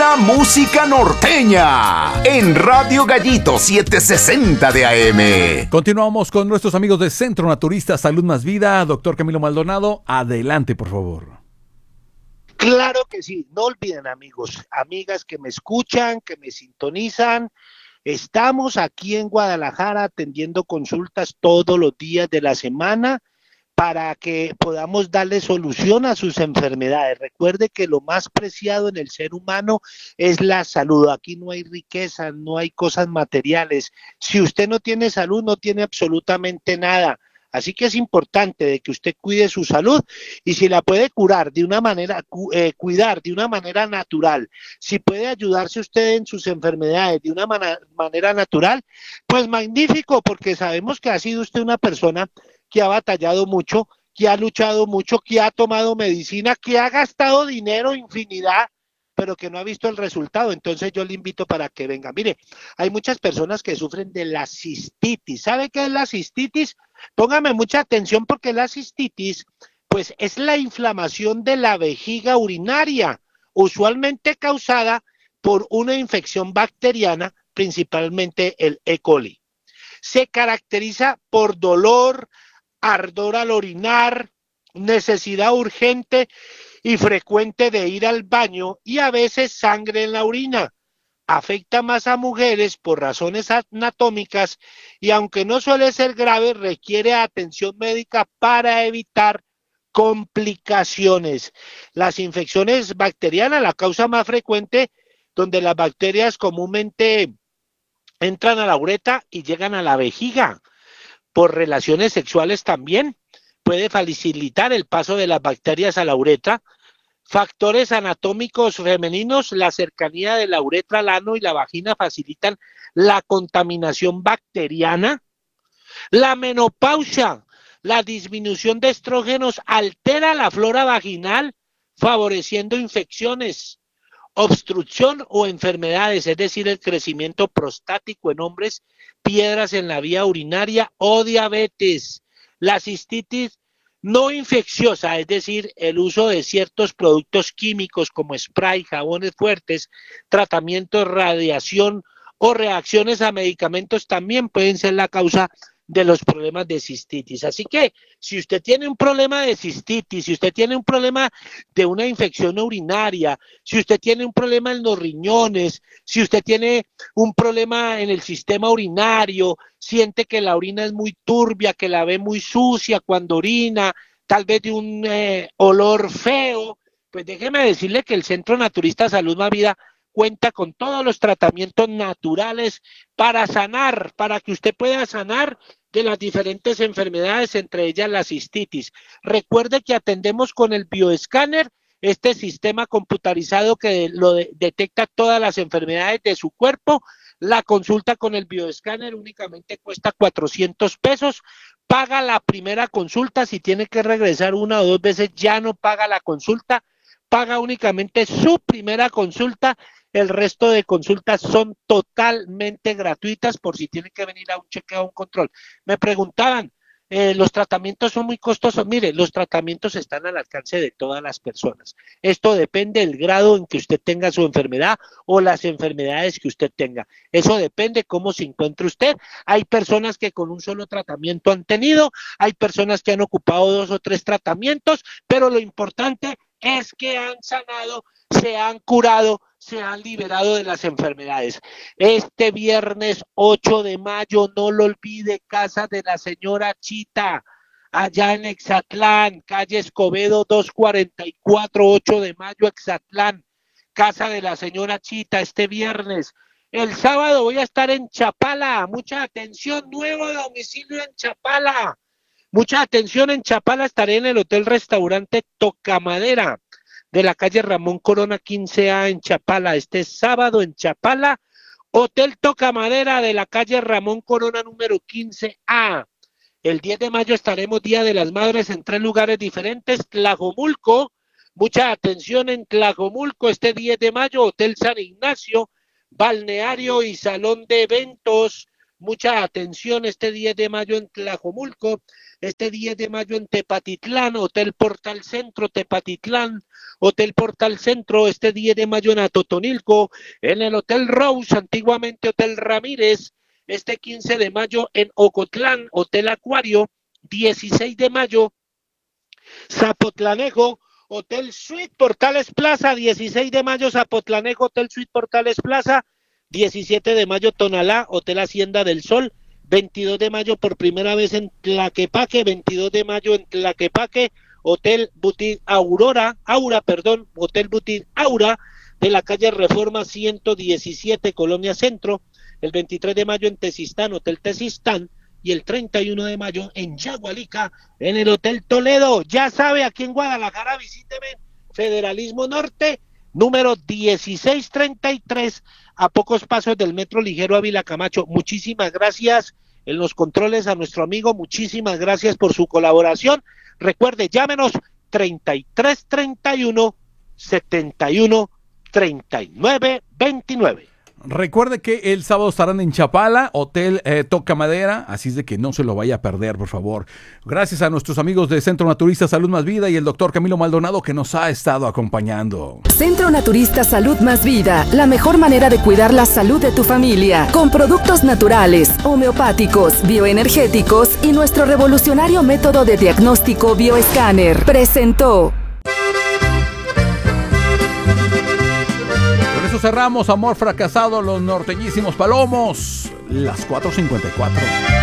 Pura música norteña en Radio Gallito 760 de AM. Continuamos con nuestros amigos de Centro Naturista Salud Más Vida. Doctor Camilo Maldonado, adelante, por favor. Claro que sí. No olviden, amigos, amigas que me escuchan, que me sintonizan. Estamos aquí en Guadalajara atendiendo consultas todos los días de la semana para que podamos darle solución a sus enfermedades. Recuerde que lo más preciado en el ser humano es la salud. Aquí no hay riqueza, no hay cosas materiales. Si usted no tiene salud, no tiene absolutamente nada. Así que es importante de que usted cuide su salud y si la puede curar de una manera, cuidar de una manera natural, si puede ayudarse usted en sus enfermedades de una manera natural, pues magnífico, porque sabemos que ha sido usted una persona que ha batallado mucho, que ha luchado mucho, que ha tomado medicina, que ha gastado dinero infinidad, pero que no ha visto el resultado. Entonces yo le invito para que venga. Mire, hay muchas personas que sufren de la cistitis. ¿Sabe qué es la cistitis? Póngame mucha atención porque la cistitis, pues es la inflamación de la vejiga urinaria, usualmente causada por una infección bacteriana, principalmente el E. coli. Se caracteriza por dolor, ardor al orinar, necesidad urgente y frecuente de ir al baño y a veces sangre en la orina. Afecta más a mujeres por razones anatómicas y aunque no suele ser grave, requiere atención médica para evitar complicaciones. Las infecciones bacterianas, la causa más frecuente, donde las bacterias comúnmente entran a la uretra y llegan a la vejiga. Por relaciones sexuales también puede facilitar el paso de las bacterias a la uretra. Factores anatómicos femeninos, la cercanía de la uretra al ano y la vagina facilitan la contaminación bacteriana. La menopausia, la disminución de estrógenos altera la flora vaginal, favoreciendo infecciones, obstrucción o enfermedades, es decir, el crecimiento prostático en hombres, piedras en la vía urinaria o diabetes. La cistitis no infecciosa, es decir, el uso de ciertos productos químicos como spray, jabones fuertes, tratamientos, radiación o reacciones a medicamentos también pueden ser la causa de los problemas de cistitis. Así que si usted tiene un problema de cistitis, si usted tiene un problema de una infección urinaria, si usted tiene un problema en los riñones, si usted tiene un problema en el sistema urinario, siente que la orina es muy turbia, que la ve muy sucia cuando orina, tal vez de un olor feo, pues déjeme decirle que el Centro Naturista Salud Más Vida cuenta con todos los tratamientos naturales para sanar, para que usted pueda sanar de las diferentes enfermedades, entre ellas la cistitis. Recuerde que atendemos con el bioescáner, este sistema computarizado que detecta todas las enfermedades de su cuerpo. La consulta con el bioescáner únicamente cuesta 400 pesos. Paga la primera consulta, si tiene que regresar una o dos veces ya no paga la consulta, paga únicamente su primera consulta. El resto de consultas son totalmente gratuitas por si tienen que venir a un chequeo o un control. Me preguntaban, los tratamientos son muy costosos. Mire, los tratamientos están al alcance de todas las personas. Esto depende del grado en que usted tenga su enfermedad o las enfermedades que usted tenga. Eso depende cómo se encuentre usted. Hay personas que con un solo tratamiento han tenido, hay personas que han ocupado 2 o 3 tratamientos, pero lo importante es que han sanado, se han curado, se han liberado de las enfermedades. Este viernes 8 de mayo, no lo olvide, Casa de la Señora Chita, allá en Exatlán, calle Escobedo 244, 8 de mayo, Exatlán, Casa de la Señora Chita, este viernes. El sábado voy a estar en Chapala, mucha atención, nuevo domicilio en Chapala. Mucha atención, en Chapala estaré en el Hotel Restaurante Tocamadera de la calle Ramón Corona 15A en Chapala. Este sábado en Chapala, Hotel Tocamadera de la calle Ramón Corona número 15A. El 10 de mayo estaremos Día de las Madres en 3 lugares diferentes. Tlajomulco, mucha atención en Tlajomulco este 10 de mayo, Hotel San Ignacio, balneario y salón de eventos Mucha atención este 10 de mayo en Tlajomulco, este 10 de mayo en Tepatitlán, Hotel Portal Centro, Tepatitlán, Hotel Portal Centro, este 10 de mayo en Atotonilco, en el Hotel Rose, antiguamente Hotel Ramírez, este 15 de mayo en Ocotlán, Hotel Acuario, 16 de mayo, Zapotlanejo, Hotel Suite Portales Plaza, 16 de mayo, Zapotlanejo, Hotel Suite Portales Plaza, 17 de mayo, Tonalá, Hotel Hacienda del Sol, 22 de mayo por primera vez en Tlaquepaque, 22 de mayo en Tlaquepaque, Hotel Boutique Aura, Hotel Boutique Aura, de la calle Reforma 117, Colonia Centro, el 23 de mayo en Tezistán, Hotel Tezistán, y el 31 de mayo en Yagualica, en el Hotel Toledo. Ya sabe, aquí en Guadalajara, visíteme, Federalismo Norte, número 1633, a pocos pasos del Metro Ligero Ávila Camacho. Muchísimas gracias en los controles a nuestro amigo, muchísimas gracias por su colaboración. Recuerde, llámenos 3331 71 39 29. Recuerde que el sábado estarán en Chapala, Hotel Toca Madera, así es de que no se lo vaya a perder, por favor. Gracias a nuestros amigos de Centro Naturista Salud Más Vida y el doctor Camilo Maldonado que nos ha estado acompañando. Centro Naturista Salud Más Vida, la mejor manera de cuidar la salud de tu familia, con productos naturales, homeopáticos, bioenergéticos y nuestro revolucionario método de diagnóstico bioescáner. Presentó. Cerramos Amor Fracasado, los norteñísimos Palomos, las 4:54.